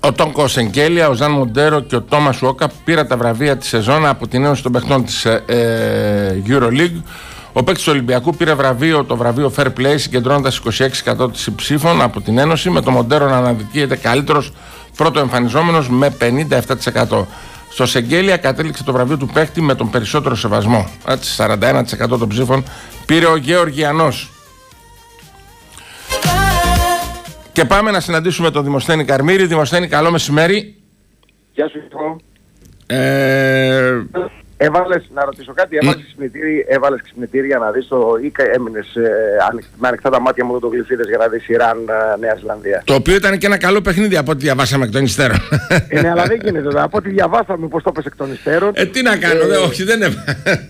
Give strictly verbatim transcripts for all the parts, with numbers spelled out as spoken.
Ο Τόνκο Σενκέλια, ο Ζαν Μοντέρο και ο Τόμας Ουόκα πήραν τα βραβεία της σεζόν από την Ένωση των Παιχτών της ε, EuroLeague. Ο παίκτης του Ολυμπιακού πήρε βραβείο, το βραβείο Fair Play, συγκεντρώνοντας είκοσι έξι τοις εκατό των ψήφων από την Ένωση, με το Μοντέρο να αναδεικνύεται καλύτερος πρώτο εμφανιζόμενος με πενήντα επτά τοις εκατό. Στο Σεγγέλια κατέληξε το βραβείο του παίκτη με τον περισσότερο σεβασμό. Έτσι, σαράντα ένα τοις εκατό των ψήφων πήρε ο Γεωργιανός. Και πάμε να συναντήσουμε τον Δημοσθένη Καρμύρη. Δημοσθένη, καλό μεσημέρι. Γεια σου, Γιώργο. Ε... Έβαλες, να ρωτήσω κάτι, έβαλες ξυπνητήρι, έβαλες ξυπνητήρι για να δεις το, ή έμεινες ε, με ανοιχτά τα μάτια μου το γλυφίδες για να δεις Ιράν, ε, Νέα Ζηλανδία. Το οποίο ήταν και ένα καλό παιχνίδι από ό,τι διαβάσαμε εκ των υστέρων. Ε, ναι, αλλά δεν γίνεται τώρα. Από ό,τι διαβάσαμε πως το έπαιζε εκ των υστέρων. Ε, τι να κάνω, ε... δε, όχι, δεν έβαλα.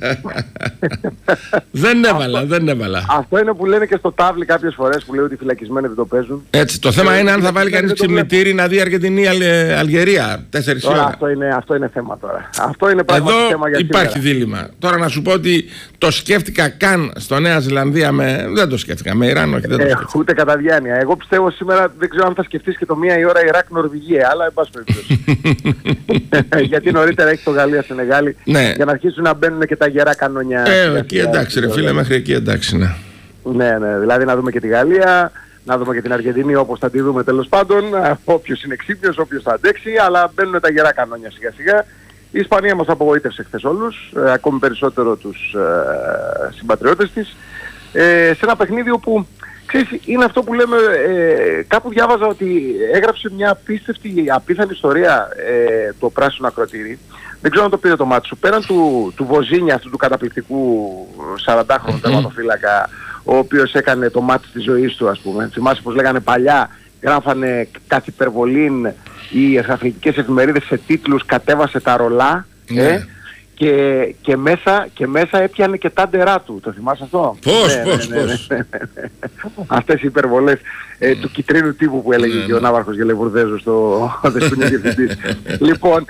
δεν έβαλα, αυτό, δεν έβαλα. Αυτό είναι που λένε και στο τάβλι κάποιες φορές που λέει ότι οι φυλακισμένοι δεν το παίζουν. Έτσι, το θέμα ε, είναι αν θα βάλει κανείς ξυπνητήρι να δει Αργεντινή Αλγερία τέσσερις η ώρα. Αυτό είναι, αυτό είναι θέμα τώρα. Αυτό είναι πράγματι θέμα για υπάρχει σήμερα. Δίλημμα. Τώρα να σου πω ότι το σκέφτηκα καν στο Νέα Ζηλανδία με... Δεν το σκέφτηκα με Ιράν, όχι δεν το σκέφτηκα. Ε, ούτε κατά διάνοια. Εγώ πιστεύω σήμερα, δεν ξέρω αν θα σκεφτείς και το μία η ώρα Ιράκ-Νορβηγία, αλλά εν πάση περιπτώσει. Γιατί νωρίτερα έχει το Γαλλία-Σενεγάλη, ναι, για να αρχίσουν να μπαίνουν και τα γερά κανόνια. Ε, εκεί εντάξει ρε φίλε, μέχρι εκεί εντάξει, ναι. Ναι, ναι, δηλαδή να δούμε και τη Γαλλία, να δούμε και την Αργεντινή όπως θα τη δούμε τέλος πάντων, όποιος είναι ξύπνιος, όποιος θα αντέξει, αλλά μπαίνουν τα γερά κανόνια σιγά σιγά. Η Ισπανία μας απογοήτευσε χθες όλους, ε, ακόμη περισσότερο τους ε, συμπατριώτες της, ε, σε ένα παιχνίδι όπου, ξέρεις, είναι αυτό που λέμε, ε, κάπου διάβαζα ότι έγραψε μια απίστευτη, απίθανη ιστορία ε, το πράσινο ακροτήρι. Δεν ξέρω αν το πήρε το μάτι σου. Πέραν του, του Βοζίνια, αυτού του καταπληκτικού σαραντάχρονου τερματοφύλακα, ο οποίος έκανε το μάτι της ζωής του, ας πούμε. Θυμάσαι πως λέγανε παλιά, γράφανε καθ' υπερβολήν οι αθλητικές εφημερίδες σε τίτλους «Κατέβασε τα ρολά», ναι, ε, και, και, μέσα, και μέσα έπιανε και τα ντερά του. Το θυμάσαι αυτό? Πώς, ναι, πώς, ναι, ναι, πώς. ναι, ναι. Αυτές οι υπερβολές ε, mm. του κυτρίνου τύπου που έλεγε mm. και ο Ναύαρχος Γελεβουρδέζου στο δεσποινιό διευθυντής. Λοιπόν,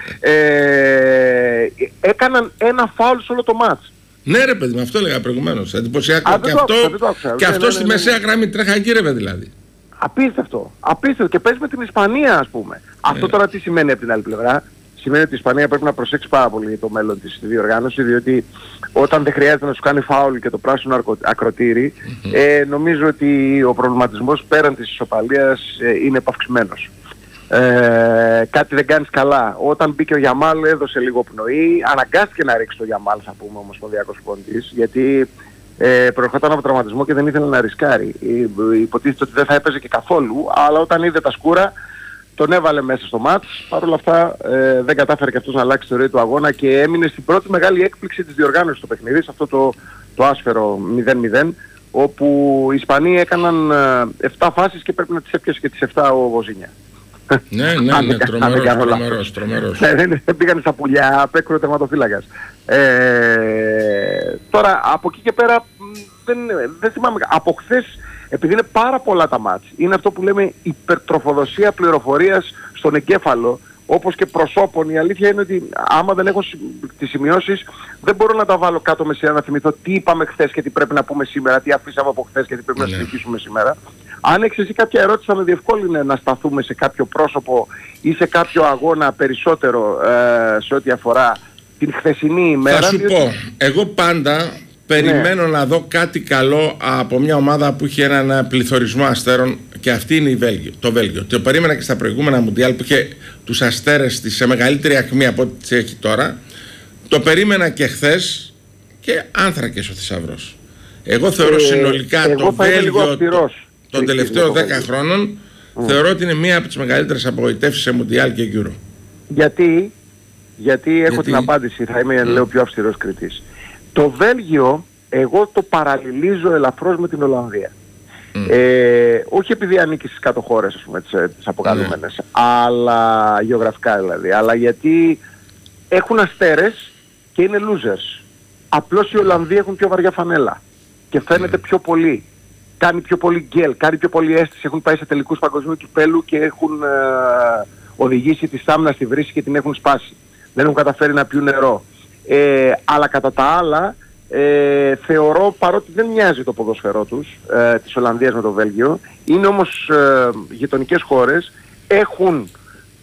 ε, έκαναν ένα φάουλ σε όλο το μάτς. Ναι ρε παιδί, με αυτό έλεγα προηγουμένως. Εντυπωσιακό. Α, και αυτό, αυτό, και αυτό ναι, ναι, στη μεσαία γραμμή τρέχα γύρευε δηλαδή. Απίστευτο. Απίστευτο. Και παίζει με την Ισπανία, ας πούμε. Yeah. Αυτό τώρα τι σημαίνει από την άλλη πλευρά? Σημαίνει ότι η Ισπανία πρέπει να προσέξει πάρα πολύ το μέλλον της στη διοργάνωση, διότι όταν δεν χρειάζεται να σου κάνει φάουλ και το πράσινο ακροτήρι, mm-hmm. ε, νομίζω ότι ο προβληματισμός πέραν της ισοπαλίας ε, είναι επαυξημένος. Ε, κάτι δεν κάνεις καλά. Όταν μπήκε ο Γιαμάλ έδωσε λίγο πνοή, αναγκάστηκε να ρίξει το Γιαμάλ, θα πούμε, ο ομοσπονδιακός προπονητής, γιατί ε, προερχόταν από τραυματισμό και δεν ήθελε να ρισκάρει. Υποτίθεται ότι δεν θα έπαιζε και καθόλου, αλλά όταν είδε τα σκούρα τον έβαλε μέσα στο μάτς. Παρ' όλα αυτά ε, δεν κατάφερε και αυτός να αλλάξει το ροή του αγώνα και έμεινε στην πρώτη μεγάλη έκπληξη της διοργάνωσης του παιχνίδι, σε αυτό το, το άσφαιρο μηδέν μηδέν, όπου οι Ισπανοί έκαναν ε, επτά φάσεις και πρέπει να τις έπιασε και τις επτά ο Βοζίνια. Ναι, ναι, ναι, τρομερός, τρομερός, τρομερός. Δεν πήγανε στα πουλιά, απέκρουε τερματοφύλακας. Ε, τώρα, από εκεί και πέρα, δεν, δεν θυμάμαι, από χθες, επειδή είναι πάρα πολλά τα μάτς, είναι αυτό που λέμε υπερτροφοδοσία πληροφορίας στον εγκέφαλο, όπως και προσώπων. Η αλήθεια είναι ότι άμα δεν έχω τις σημειώσεις, δεν μπορώ να τα βάλω κάτω με σειρά να θυμηθώ τι είπαμε χθες και τι πρέπει να πούμε σήμερα, τι αφήσαμε από χθες και τι πρέπει να συνεχίσουμε σήμερα. Αν έχεις εσύ κάποια ερώτηση θα με διευκόλυνε να σταθούμε σε κάποιο πρόσωπο ή σε κάποιο αγώνα περισσότερο ε, σε ό,τι αφορά την χθεσινή ημέρα. Θα σου διότι... πω, εγώ πάντα περιμένω ναι. να δω κάτι καλό από μια ομάδα που είχε έναν πληθωρισμό αστέρων, και αυτή είναι η Βέλγιο, το Βέλγιο. Το περίμενα και στα προηγούμενα Μουντιάλ που είχε τους αστέρες της σε μεγαλύτερη ακμή από ό,τι τις έχει τώρα. Το περίμενα και χθες και άνθρακες ο θησαυρός. Εγώ θεωρώ ε, συνολικά εγώ το Βέλγιο το, των τελευταίων δέκα χρόνων mm. θεωρώ ότι είναι μία από τις μεγαλύτερες απογοητεύσεις σε Μουντιάλ και Euro. Γιατί, γιατί έχω γιατί... την απάντηση, θα είμαι mm. λέω πιο αυστηρός κριτής. Το Βέλγιο εγώ το παραλληλίζω ελαφρώς με την Ολλανδία. Mm. Ε, όχι επειδή ανήκει στις κάτω χώρες, ας πούμε, τις, τις αποκαλούμενες, mm. αλλά γεωγραφικά δηλαδή, αλλά γιατί έχουν αστέρες και είναι losers. Απλώς οι Ολλανδοί έχουν πιο βαριά φανέλα και φαίνεται mm. πιο πολύ. Κάνει πιο πολύ γκέλ, κάνει πιο πολύ αίσθηση, έχουν πάει σε τελικούς παγκοσμίου κυπέλου και έχουν ε, οδηγήσει τη στάμνα στη βρύση και την έχουν σπάσει. Δεν έχουν καταφέρει να πιούν νερό. Ε, αλλά κατά τα άλλα, ε, θεωρώ, παρότι δεν μοιάζει το ποδόσφαιρό τους, ε, της Ολλανδίας με το Βέλγιο, είναι όμως ε, γειτονικές χώρες, έχουν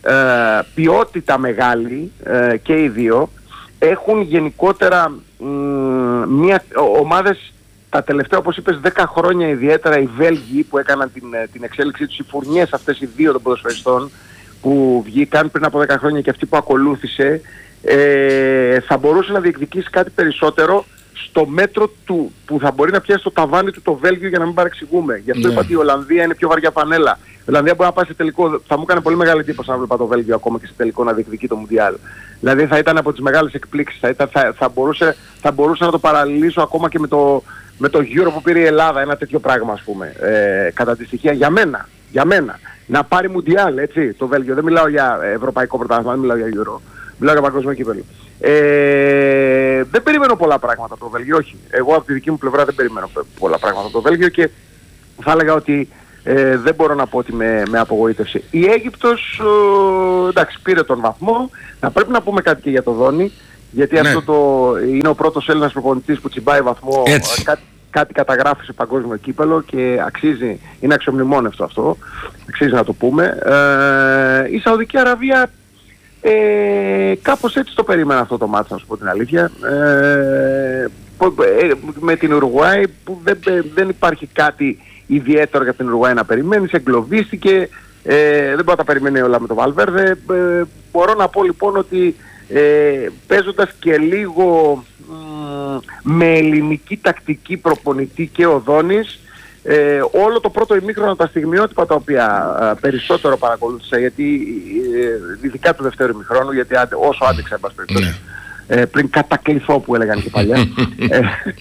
ε, ποιότητα μεγάλη ε, και οι δύο. Έχουν γενικότερα μ, μια, ομάδες τα τελευταία, όπως είπες, δέκα χρόνια, ιδιαίτερα οι Βέλγοι που έκαναν την, την εξέλιξή τους, οι φουρνιές αυτές οι δύο των ποδοσφαιριστών που βγήκαν πριν από δέκα χρόνια και αυτή που ακολούθησε, ε, θα μπορούσε να διεκδικήσει κάτι περισσότερο στο μέτρο του που θα μπορεί να πιάσει το ταβάνι του το Βέλγιο, για να μην παρεξηγούμε. Γι' αυτό yeah. είπα ότι η Ολλανδία είναι πιο βαριά πανέλα. Η Ολλανδία μπορεί να πάει σε τελικό, θα μου έκανε πολύ μεγάλη εντύπωση να βλέπα το Βέλγιο ακόμα και σε τελικό να διεκδικεί το Μουντιάλ. Δηλαδή θα ήταν από τις μεγάλες εκπλήξεις, θα, ήταν, θα, θα, μπορούσε, θα μπορούσε να το παραλληλήσω ακόμα και με το, με το Euro που πήρε η Ελλάδα, ένα τέτοιο πράγμα, ας πούμε, ε, κατά τη στοιχεία για μένα, για μένα. Να πάρει Μουντιάλ, έτσι, το Βέλγιο. Δεν μιλάω για ευρωπαϊκό πρωτάθλημα, δεν μιλάω για Euro. Μιλάω για παγκόσμιο κύπελλο. Ε, δεν περιμένω πολλά πράγματα από το Βέλγιο, όχι. Εγώ από τη δική μου πλευρά δεν περιμένω πολλά πράγματα από το Βέλγιο και θα έλεγα ότι ε, δεν μπορώ να πω ότι με, με απογοήτευσε. Η Αίγυπτος, ε, εντάξει, πήρε τον βαθμό. Θα πρέπει να πούμε κάτι και για το Δόνι, γιατί ναι. αυτό το, είναι ο πρώτος Έλληνας προπονητής που τσιμπάει βαθμό. Κάτι, κάτι καταγράφει σε παγκόσμιο κύπελλο και αξίζει, είναι αξιομνημόνευτο αυτό, αξίζει να το πούμε. Ε, η Σαουδική Αραβία, Ε, κάπως έτσι το περίμενα αυτό το μάτς, να σου πω την αλήθεια. Ε, με την Ουρουγουάη που δεν, δεν υπάρχει κάτι ιδιαίτερο για την Ουρουγουάη να περιμένει, εγκλωβίστηκε, ε, δεν μπορεί να τα περιμένει όλα με τον Βαλβέρδε. Ε, μπορώ να πω λοιπόν ότι ε, παίζοντας και λίγο μ, με ελληνική τακτική προπονητή και ο Δόνης, Ε, όλο το πρώτο ημίχρονο, τα στιγμιότυπα τα οποία ε, περισσότερο παρακολούθησα, γιατί ε, ειδικά του δευτέρου ημιχρόνου, γιατί άντε, όσο άντεξα, εν πάση περιπτώσει, ε, πριν κατακληθώ που έλεγαν και παλιά, ε,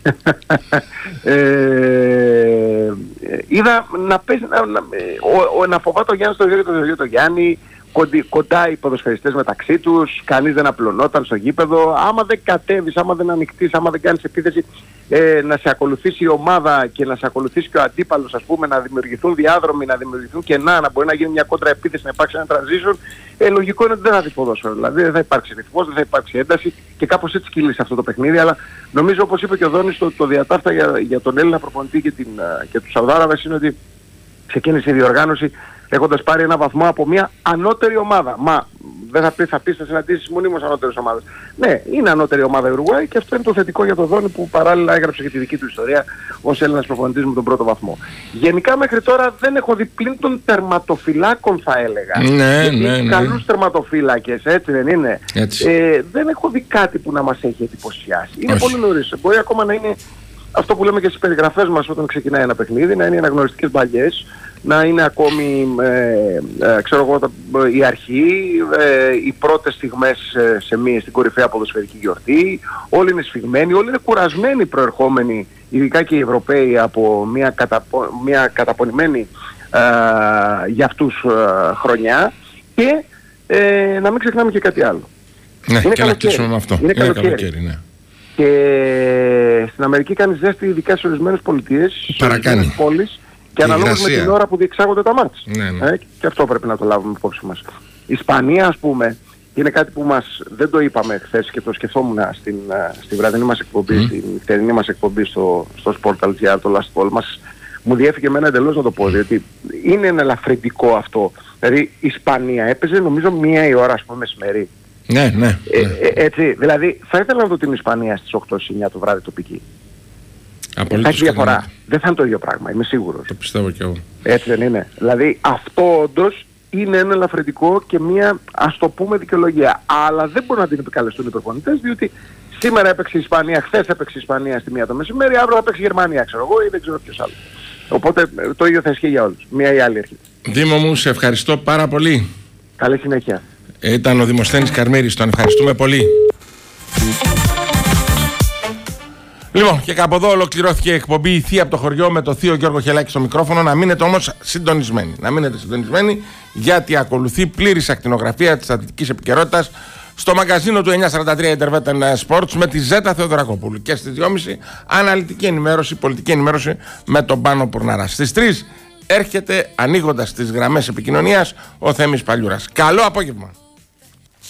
ε, είδα να παίζει, να, να, ο, ο, να φοβάται ο Γιάννης το Γιώργο, το Γιώργο το Γιάννη, κοντι, κοντά οι ποδοσφαιριστές μεταξύ τους, κανείς δεν απλωνόταν στο γήπεδο. Άμα δεν κατέβεις, άμα δεν ανοιχτείς, άμα δεν κάνεις επίθεση, ε, να σε ακολουθήσει η ομάδα και να σε ακολουθήσει και ο αντίπαλος, ας πούμε, να δημιουργηθούν διάδρομοι, να δημιουργηθούν κενά, να μπορεί να γίνει μια κόντρα επίθεση, να υπάρξει ένα transition, ε, λογικό είναι ότι δεν θα δεις ποδόσφαιρο. Δηλαδή δεν θα υπάρξει ρυθμός, δεν θα υπάρξει ένταση και κάπως έτσι κυλήσει αυτό το παιχνίδι. Αλλά νομίζω, όπως είπε και ο Δόνης, το, το διατάφτα για, για τον Έλληνα προπονητή και, την, και τους Σαουδάραβες είναι ότι ξεκίνησε η διοργάνωση έχοντας πάρει ένα βαθμό από μια ανώτερη ομάδα. Μα δεν θα πει, θα πει, θα συναντήσεις μονίμως ανώτερες ομάδες. Ναι, είναι ανώτερη ομάδα η Ουρουγουάη και αυτό είναι το θετικό για τον Δόνη που παράλληλα έγραψε και τη δική του ιστορία ως Έλληνας προπονητής με τον πρώτο βαθμό. Γενικά μέχρι τώρα δεν έχω δει πλην των τερματοφυλάκων, θα έλεγα. Ναι, ναι, ναι. Καλούς τερματοφύλακες, έτσι δεν είναι. Ε, δεν έχω δει κάτι που να μας έχει εντυπωσιάσει. Είναι Όχι. πολύ νωρίς. Μπορεί ακόμα να είναι αυτό που λέμε και στις περιγραφές μας όταν ξεκινάει ένα παιχνίδι, να είναι αναγνωριστικές μπαλιές, να είναι ακόμη ε, ε, ξέρω εγώ, η αρχή, ε, οι πρώτες στιγμές ε, σε μία στην κορυφαία ποδοσφαιρική γιορτή. Όλοι είναι σφιγμένοι, όλοι είναι κουρασμένοι προερχόμενοι, ειδικά και οι Ευρωπαίοι, από μια, καταπο, μια καταπονημένη ε, για αυτούς ε, χρονιά και ε, να μην ξεχνάμε και κάτι άλλο. Ναι, είναι και να κλείσουμε με αυτό. Είναι, είναι καλοκαίρι. καλοκαίρι, ναι. Και στην Αμερική κάνει ζέστη, ειδικά σε ορισμένες πολιτείες, σε ορισμένες πόλεις, και αναλόγως με την ώρα που διεξάγονται τα μάτς. Ναι, ναι. Ε, και αυτό πρέπει να το λάβουμε υπόψη μας. Η Ισπανία, ας πούμε, είναι κάτι που μας δεν το είπαμε χθες και το σκεφτόμουν στην, στη βραδινή μας εκπομπή, mm. στην νυχτερινή μας εκπομπή στο, στο Sport για το Last Ball μας. Μου διέφυγε εμένα εντελώς να το πω, διότι είναι ένα ελαφρυντικό αυτό. Δηλαδή η Ισπανία έπαιζε νομίζω μία η ώρα, ας πούμε, μεσημερί. Ναι, ναι, ναι. Ε, ε, έτσι, δηλαδή θα ήθελα να δω την Ισπανία στις οκτώ εννιά το βράδυ τοπική. Απολύτως θα έχει διαφορά. Δεν θα είναι το ίδιο πράγμα, είμαι σίγουρος. Το πιστεύω κι εγώ. Έτσι δεν είναι. Δηλαδή αυτό όντως είναι ένα ελαφρυντικό και μια, ας το πούμε, δικαιολογία. Αλλά δεν μπορούν να την επικαλεστούν οι προπονητές, διότι σήμερα έπαιξε η Ισπανία, χθες έπαιξε η Ισπανία στη μία το μεσημέρι, αύριο θα παίξει η Γερμανία, ξέρω εγώ, ή δεν ξέρω ποιος άλλος. Οπότε το ίδιο θα ισχύει για όλους. Μία ή άλλη έρχεται. Δήμο μου, σε ευχαριστώ πάρα πολύ. Καλή συνέχεια. Ήταν ο Δημοσθένης Καρμύρης, τον ευχαριστούμε πολύ. Λοιπόν, και κάπου εδώ ολοκληρώθηκε η εκπομπή «Η Θεία από το χωριό» με το θείο Γιώργο Χελάκη στο μικρόφωνο. Να μείνετε όμως συντονισμένοι. Να μείνετε συντονισμένοι, γιατί ακολουθεί πλήρης ακτινογραφία της αθλητικής επικαιρότητας στο μαγκαζίνο του εννιακόσια σαράντα τρία Intervet Sports με τη Ζέτα Θεοδωρακόπουλου. Και στις δυόμιση αναλυτική ενημέρωση, πολιτική ενημέρωση με τον Πάνο Πουρναρά. Στις τρεις έρχεται, ανοίγοντας τις γραμμές επικοινωνίας, ο Θέμης Παλιούρας. Καλό απόγευμα.